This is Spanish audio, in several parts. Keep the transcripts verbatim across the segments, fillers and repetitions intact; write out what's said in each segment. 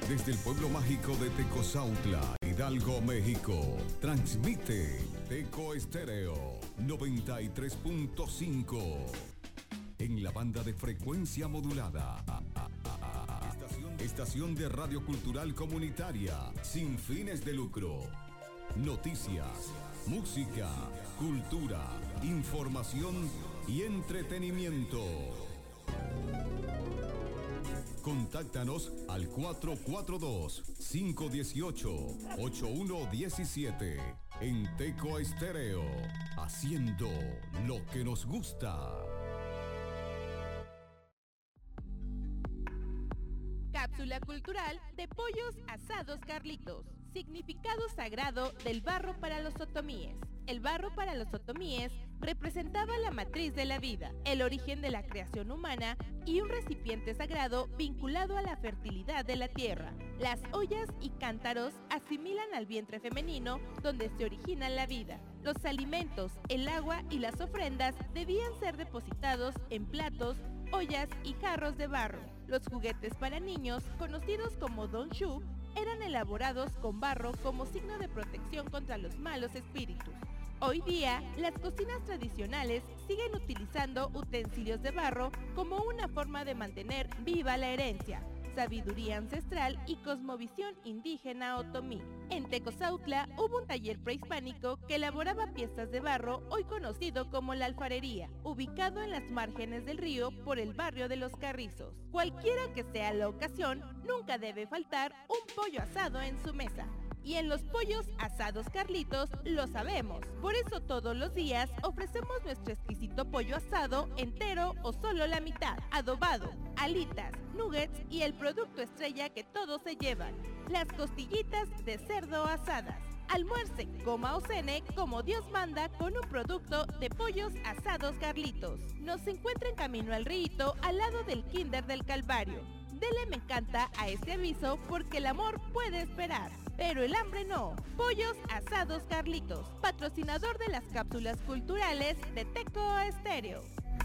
Desde el pueblo mágico de Tecozautla, Hidalgo, México, transmite Teco Estéreo noventa y tres punto cinco en la banda de frecuencia modulada. Estación, estación de radio cultural comunitaria sin fines de lucro. Noticias, música, cultura, información y entretenimiento. Contáctanos al cuatro cuatro dos, cinco uno ocho, ocho uno uno siete en Teco Estéreo, haciendo lo que nos gusta. Cápsula cultural de Pollos Asados Carlitos. Significado sagrado del barro para los otomíes. El barro para los otomíes representaba la matriz de la vida, el origen de la creación humana y un recipiente sagrado vinculado a la fertilidad de la tierra. Las ollas y cántaros asimilan al vientre femenino donde se origina la vida. Los alimentos, el agua y las ofrendas debían ser depositados en platos, ollas y jarros de barro. Los juguetes para niños, conocidos como donshu, eran elaborados con barro como signo de protección contra los malos espíritus. Hoy día, las cocinas tradicionales siguen utilizando utensilios de barro como una forma de mantener viva la herencia, sabiduría ancestral y cosmovisión indígena otomí. En Tecozautla hubo un taller prehispánico que elaboraba piezas de barro, hoy conocido como la alfarería, ubicado en las márgenes del río por el barrio de Los Carrizos. Cualquiera que sea la ocasión, nunca debe faltar un pollo asado en su mesa. Y en los Pollos Asados Carlitos lo sabemos. Por eso todos los días ofrecemos nuestro exquisito pollo asado entero o solo la mitad, adobado, alitas, nuggets y el producto estrella que todos se llevan, las costillitas de cerdo asadas. Almuerce, coma o cene como Dios manda con un producto de Pollos Asados Carlitos. Nos encuentra en camino al Rito, al lado del Kinder del Calvario. Dele me encanta a este aviso porque el amor puede esperar, pero el hambre no. Pollos Asados Carlitos, patrocinador de las cápsulas culturales de Teco Estéreo.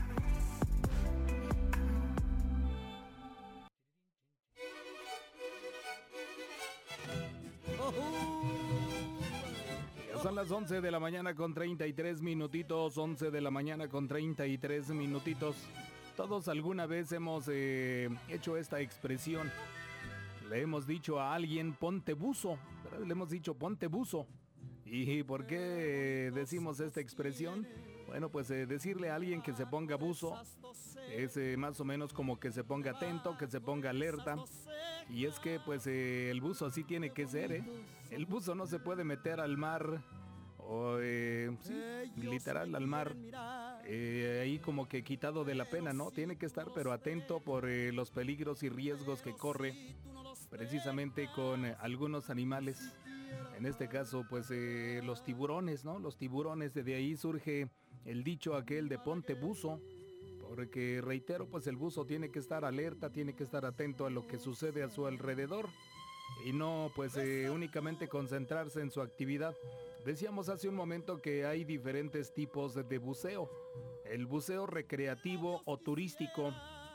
Ya son las once de la mañana con treinta y tres minutitos, once de la mañana con treinta y tres minutitos. Todos alguna vez hemos eh, hecho esta expresión. Le hemos dicho a alguien, ponte buzo. Le hemos dicho, ponte buzo. ¿Y por qué decimos esta expresión? Bueno, pues eh, decirle a alguien que se ponga buzo es eh, más o menos como que se ponga atento, que se ponga alerta. Y es que pues eh, el buzo así tiene que ser, ¿eh? El buzo no se puede meter al mar, o eh, sí, literal al mar, eh, ahí como que quitado de la pena, ¿no? Tiene que estar pero atento por eh, los peligros y riesgos que corre precisamente con eh, algunos animales. En este caso, pues eh, los tiburones, ¿no? Los tiburones, de ahí surge el dicho aquel de ponte buzo, porque reitero, pues el buzo tiene que estar alerta, tiene que estar atento a lo que sucede a su alrededor y no pues eh, únicamente concentrarse en su actividad. Decíamos hace un momento que hay diferentes tipos de buceo. El buceo recreativo o turístico.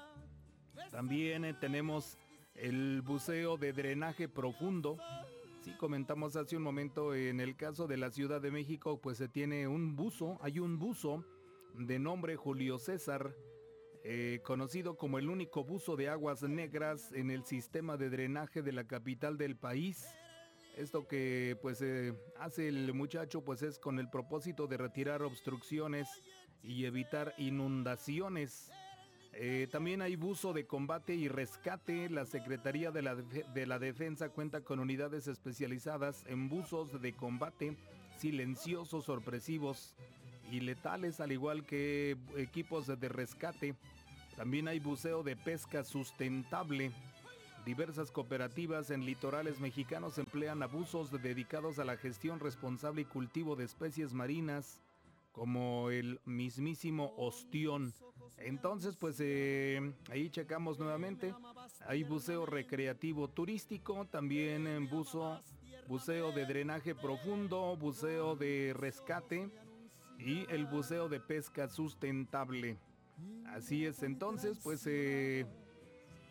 También eh, tenemos el buceo de drenaje profundo. Sí, comentamos hace un momento, en el caso de la Ciudad de México, pues se tiene un buzo, hay un buzo de nombre Julio César, eh, conocido como el único buzo de aguas negras en el sistema de drenaje de la capital del país. Esto que pues eh, hace el muchacho pues es con el propósito de retirar obstrucciones y evitar inundaciones. Eh, también hay buzo de combate y rescate. La Secretaría de la, de la Defensa cuenta con unidades especializadas en buzos de combate silenciosos, sorpresivos y letales, al igual que equipos de rescate. También hay buceo de pesca sustentable. Diversas cooperativas en litorales mexicanos emplean buzos dedicados a la gestión responsable y cultivo de especies marinas, como el mismísimo ostión. Entonces, pues eh, ahí checamos nuevamente. Hay buceo recreativo turístico, también en buzo, buceo de drenaje profundo, buceo de rescate y el buceo de pesca sustentable. Así es, entonces, pues... Eh,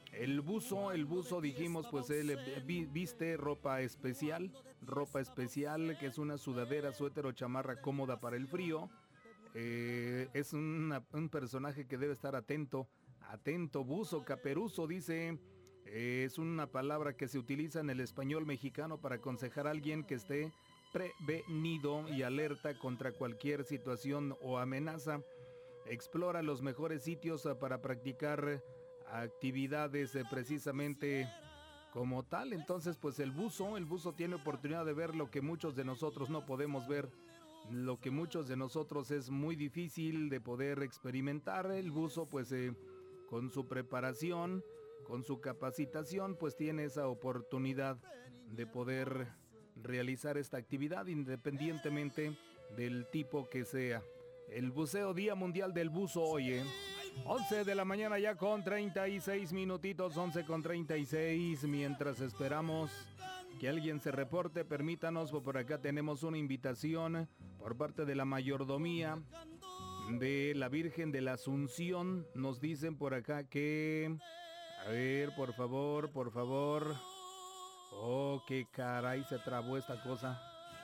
El buzo, el buzo dijimos, pues él viste ropa especial, ropa especial que es una sudadera, suéter o chamarra cómoda para el frío. Eh, es una, un personaje que debe estar atento, atento, buzo, caperuzo, dice, eh, es una palabra que se utiliza en el español mexicano para aconsejar a alguien que esté prevenido y alerta contra cualquier situación o amenaza. Explora los mejores sitios para practicar actividades eh, precisamente como tal. Entonces pues el buzo, el buzo tiene oportunidad de ver lo que muchos de nosotros no podemos ver, lo que muchos de nosotros es muy difícil de poder experimentar. El buzo pues eh, con su preparación, con su capacitación pues tiene esa oportunidad de poder realizar esta actividad independientemente del tipo que sea. El buceo, Día Mundial del Buzo hoy, ¿eh? once de la mañana ya con treinta y seis minutitos, once con treinta y seis, mientras esperamos que alguien se reporte, permítanos, por acá tenemos una invitación por parte de la mayordomía de la Virgen de la Asunción. Nos dicen por acá que, a ver, por favor, por favor, oh, qué caray, se trabó esta cosa.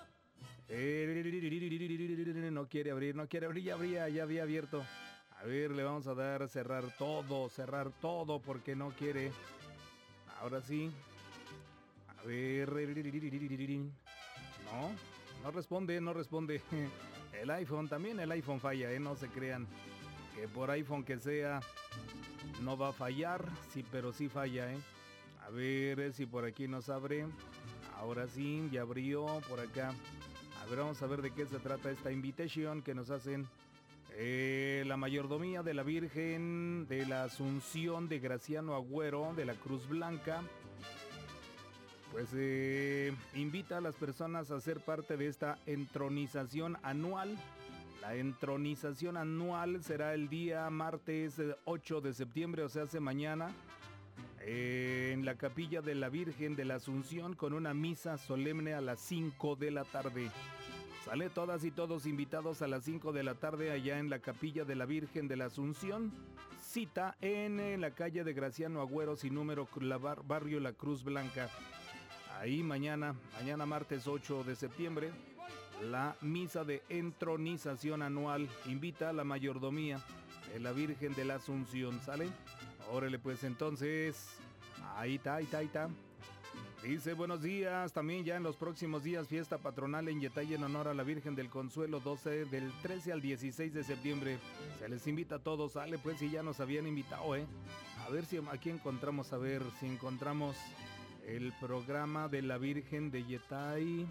No quiere abrir, no quiere abrir, ya abría, ya había abierto. A ver, le vamos a dar cerrar todo, cerrar todo porque no quiere. Ahora sí. A ver. No, no responde, no responde. El iPhone, también el iPhone falla, ¿eh? No se crean que por iPhone que sea no va a fallar. Sí, pero sí falla, ¿eh? A ver si por aquí nos abre. Ahora sí, ya abrió por acá. A ver, vamos a ver de qué se trata esta invitación que nos hacen. Eh, la mayordomía de la Virgen de la Asunción de Graciano Agüero de la Cruz Blanca pues eh, invita a las personas a ser parte de esta entronización anual. La entronización anual será el día martes ocho de septiembre, o sea, hace mañana, eh, en la capilla de la Virgen de la Asunción con una misa solemne a las cinco de la tarde. Sale todas y todos invitados a las cinco de la tarde allá en la capilla de la Virgen de la Asunción. Cita en, en la calle de Graciano Agüero, sin número, la bar, barrio La Cruz Blanca. Ahí mañana, mañana martes ocho de septiembre, la misa de entronización anual. Invita a la mayordomía de la Virgen de la Asunción. ¿Sale? Órale pues entonces, ahí está, ahí está, ahí está. Dice, buenos días, también ya en los próximos días fiesta patronal en Yetay en honor a la Virgen del Consuelo, doce del trece al dieciséis de septiembre. Se les invita a todos, sale pues, si ya nos habían invitado, eh. A ver si aquí encontramos, a ver si encontramos el programa de la Virgen de Yetay.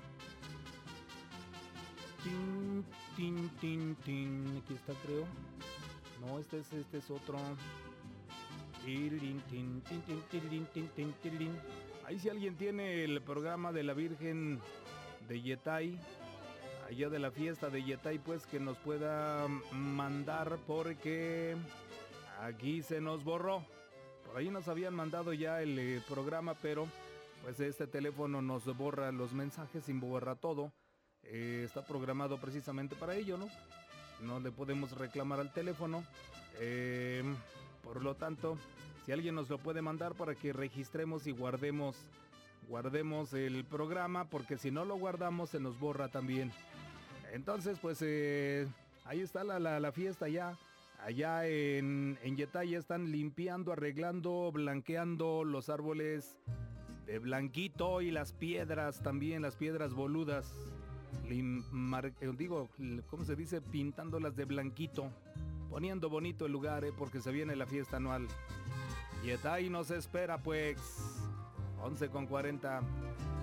Tin, tin, tin, tin, aquí está creo. No, este es, este es otro. Tin, tin, tin, tin, tin, tin, tin, tin. Ahí si alguien tiene el programa de la Virgen de Yetay, allá de la fiesta de Yetay, pues que nos pueda mandar porque aquí se nos borró. Por ahí nos habían mandado ya el eh, programa, pero pues este teléfono nos borra los mensajes y borra todo. Eh, está programado precisamente para ello, ¿no? No le podemos reclamar al teléfono. Eh, por lo tanto, si alguien nos lo puede mandar para que registremos y guardemos, guardemos el programa, porque si no lo guardamos se nos borra también. Entonces, pues eh, ahí está la, la, la fiesta ya. Allá en, en Yetay ya están limpiando, arreglando, blanqueando los árboles de blanquito y las piedras también, las piedras boludas. Lim, mar, digo, ¿cómo se dice? Pintándolas de blanquito. Poniendo bonito el lugar, eh, porque se viene la fiesta anual. Yetay nos espera pues. once con cuarenta.